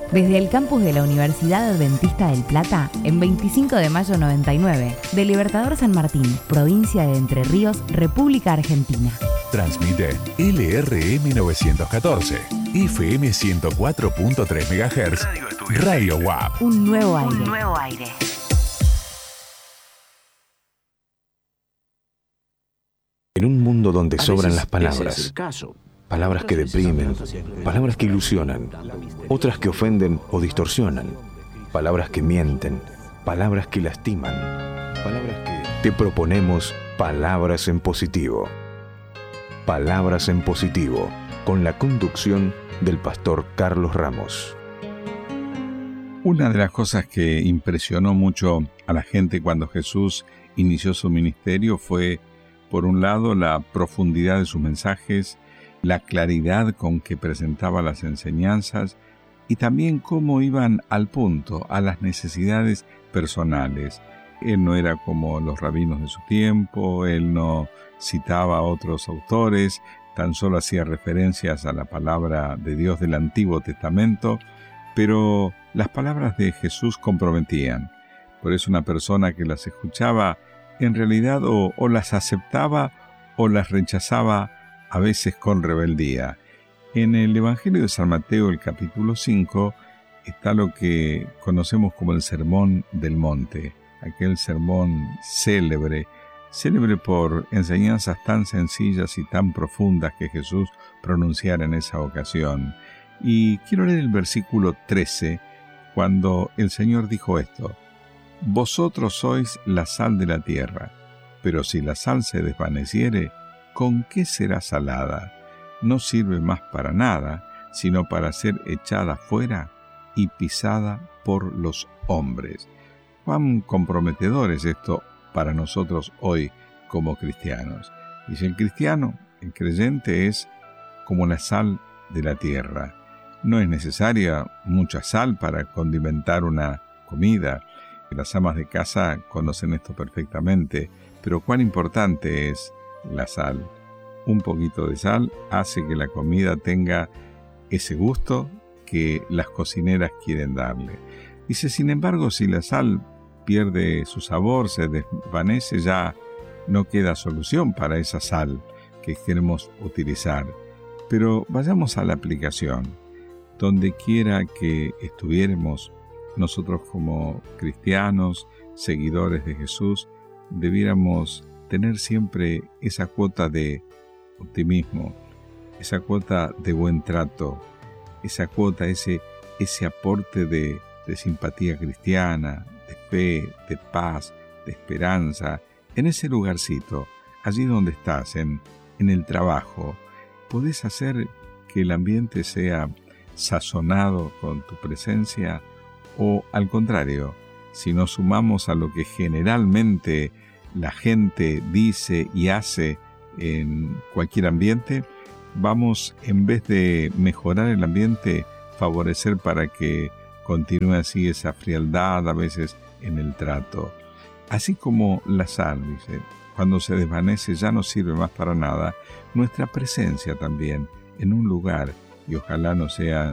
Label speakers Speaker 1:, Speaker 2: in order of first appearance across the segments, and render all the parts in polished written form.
Speaker 1: Desde el campus de la Universidad Adventista del Plata, en 25 de mayo 99, de Libertador San Martín, provincia de Entre Ríos, República Argentina.
Speaker 2: Transmite LRM 914, FM 104.3 MHz, Radio WAP.
Speaker 1: Un nuevo aire.
Speaker 3: Un nuevo aire.
Speaker 4: En un mundo donde sobran las palabras, palabras que deprimen, palabras que ilusionan, otras que ofenden o distorsionan, palabras que mienten, palabras que lastiman, palabras que... Te proponemos Palabras en Positivo. Palabras en Positivo, con la conducción del pastor Carlos Ramos.
Speaker 5: Una de las cosas que impresionó mucho a la gente cuando Jesús inició su ministerio fue, por un lado, la profundidad de sus mensajes, la claridad con que presentaba las enseñanzas y también cómo iban al punto, a las necesidades personales. Él no era como los rabinos de su tiempo, él no citaba a otros autores, tan solo hacía referencias a la palabra de Dios del Antiguo Testamento, pero las palabras de Jesús comprometían. Por eso una persona que las escuchaba en realidad o las aceptaba o las rechazaba, a veces con rebeldía. En el Evangelio de San Mateo, el capítulo 5, está lo que conocemos como el Sermón del Monte, aquel sermón célebre por enseñanzas tan sencillas y tan profundas que Jesús pronunciara en esa ocasión. Y quiero leer el versículo 13, cuando el Señor dijo esto: Vosotros sois la sal de la tierra, pero si la sal se desvaneciere, ¿con qué será salada? No sirve más para nada, sino para ser echada fuera y pisada por los hombres. Cuán comprometedor es esto para nosotros hoy como cristianos. Dice el cristiano, el creyente es como la sal de la tierra. No es necesaria mucha sal para condimentar una comida. Las amas de casa conocen esto perfectamente, pero cuán importante es la sal. Un poquito de sal hace que la comida tenga ese gusto que las cocineras quieren darle. Dice, sin embargo, si la sal pierde su sabor, se desvanece, ya no queda solución para esa sal que queremos utilizar. Pero vayamos a la aplicación. Donde quiera que estuviéramos, nosotros como cristianos, seguidores de Jesús, debiéramos tener siempre esa cuota de optimismo, esa cuota de buen trato, esa cuota, ese aporte de simpatía cristiana, de fe, de paz, de esperanza, en ese lugarcito, allí donde estás, en el trabajo. ¿Podés hacer que el ambiente sea sazonado con tu presencia? O al contrario, si nos sumamos a lo que generalmente la gente dice y hace en cualquier ambiente, vamos, en vez de mejorar el ambiente, favorecer para que continúe así esa frialdad a veces en el trato. Así como la sal, dice, cuando se desvanece ya no sirve más para nada, nuestra presencia también en un lugar, y ojalá no sea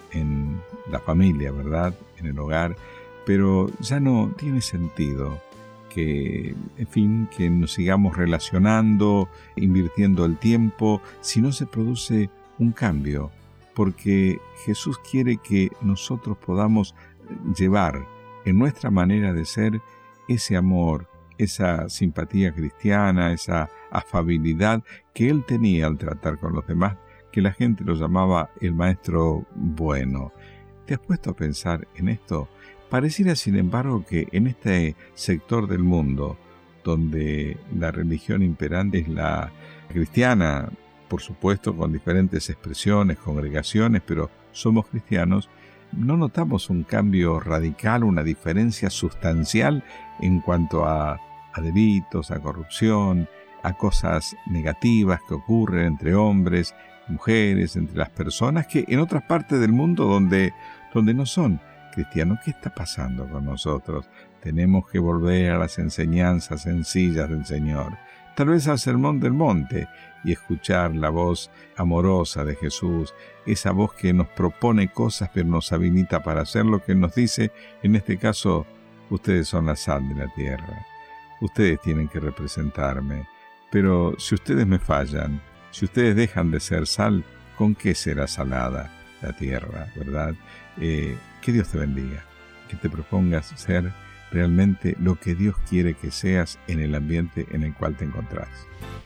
Speaker 5: en la familia, ¿verdad?, en el hogar, pero ya no tiene sentido que, en fin, que nos sigamos relacionando, invirtiendo el tiempo, si no se produce un cambio, porque Jesús quiere que nosotros podamos llevar en nuestra manera de ser ese amor, esa simpatía cristiana, esa afabilidad que Él tenía al tratar con los demás, que la gente lo llamaba el maestro bueno. ¿Te has puesto a pensar en esto? Pareciera, sin embargo, que en este sector del mundo, donde la religión imperante es la cristiana, por supuesto con diferentes expresiones, congregaciones, pero somos cristianos, no notamos un cambio radical, una diferencia sustancial en cuanto a delitos, a corrupción, a cosas negativas que ocurren entre hombres, mujeres, entre las personas que en otras partes del mundo donde no son cristianos. ¿Qué está pasando con nosotros? Tenemos que volver a las enseñanzas sencillas del Señor. tal vez al Sermón del Monte, y escuchar la voz amorosa de Jesús, esa voz que nos propone cosas pero nos habilita para hacer lo que nos dice, en este caso, ustedes son la sal de la tierra, ustedes tienen que representarme, pero si ustedes me fallan, si ustedes dejan de ser sal, ¿con qué será salada la tierra, verdad? Que Dios te bendiga, que te propongas ser realmente lo que Dios quiere que seas en el ambiente en el cual te encontrás.